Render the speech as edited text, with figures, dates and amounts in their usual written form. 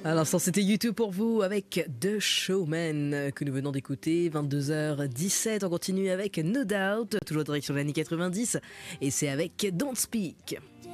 À l'instant, c'était YouTube pour vous avec The Showman que nous venons d'écouter. 22h17, on continue avec No Doubt, toujours direction l'année 90. Et c'est avec Don't Speak.